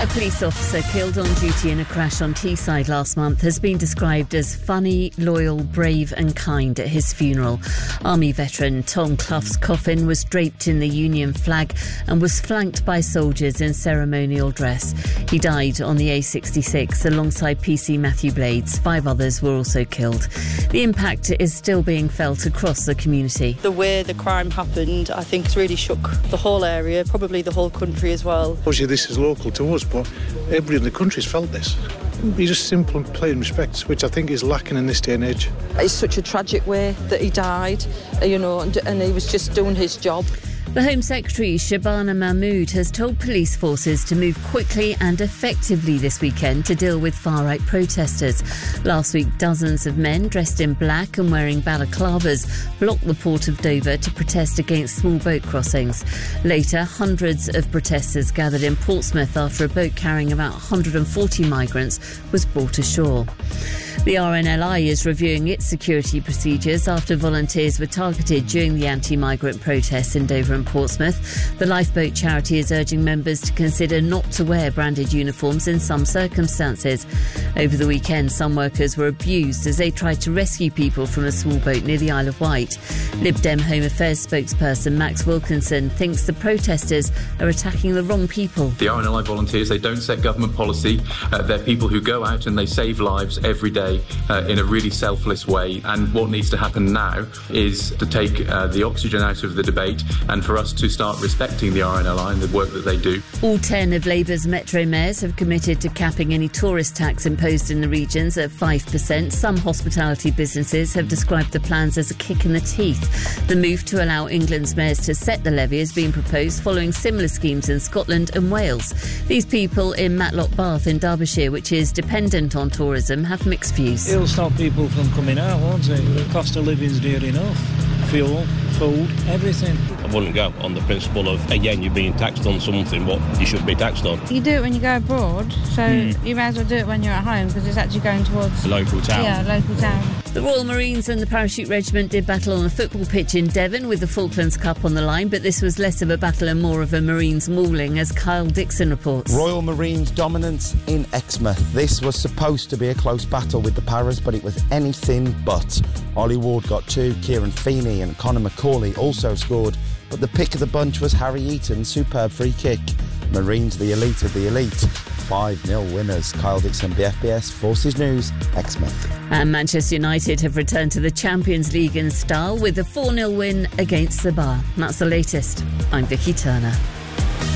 A police officer killed on duty in a crash on Teesside last month has been described as funny, loyal, brave and kind at his funeral. Army veteran Tom Clough's coffin was draped in the Union flag and was flanked by soldiers in ceremonial dress. He died on the A66 alongside PC Matthew Blades. 5 others were also killed. The impact is still being felt across the community. The way the crime happened, I think, has really shook the whole area, probably the whole country as well. Obviously this is local to us, but everybody in the country's felt this. Be just simple and plain respect, which I think is lacking in this day and age. It's such a tragic way that he died, and he was just doing his job. The Home Secretary, Shabana Mahmood, has told police forces to move quickly and effectively this weekend to deal with far-right protesters. Last week, dozens of men dressed in black and wearing balaclavas blocked the port of Dover to protest against small boat crossings. Later, hundreds of protesters gathered in Portsmouth after a boat carrying about 140 migrants was brought ashore. The RNLI is reviewing its security procedures after volunteers were targeted during the anti-migrant protests in Dover and Portsmouth. The lifeboat charity is urging members to consider not to wear branded uniforms in some circumstances. Over the weekend, some workers were abused as they tried to rescue people from a small boat near the Isle of Wight. Lib Dem Home Affairs spokesperson Max Wilkinson thinks the protesters are attacking the wrong people. The RNLI volunteers, they don't set government policy. They're people who go out and they save lives every day in a really selfless way. And what needs to happen now is to take the oxygen out of the debate and for us to start respecting the RNLI and the work that they do. All 10 of Labour's metro mayors have committed to capping any tourist tax imposed in the regions at 5%. Some hospitality businesses have described the plans as a kick in the teeth. The move to allow England's mayors to set the levy is being proposed following similar schemes in Scotland and Wales. These people in Matlock Bath in Derbyshire, which is dependent on tourism, have mixed views. It'll stop people from coming out, won't it? The cost of living's dear enough. Fuel, food, everything. I wouldn't go on the principle of, again, you're being taxed on something what you shouldn't be taxed on. You do it when you go abroad, so you may as well do it when you're at home because it's actually going towards... Local town. Yeah, local town. The Royal Marines and the Parachute Regiment did battle on a football pitch in Devon with the Falklands Cup on the line, but this was less of a battle and more of a Marines mauling, as Kyle Dixon reports. Royal Marines dominance in Exmouth. This was supposed to be a close battle with the Paras, but it was anything but. Ollie Ward got 2, Kieran Feeney and Conor McCauley also scored, but the pick of the bunch was Harry Eaton's superb free kick. Marines the elite of the elite. 5-0 winners. Kyle Dixon, BFBS, Forces News, Exmouth. And Manchester United have returned to the Champions League in style with a 4-0 win against the Bar. That's the latest. I'm Vicky Turner.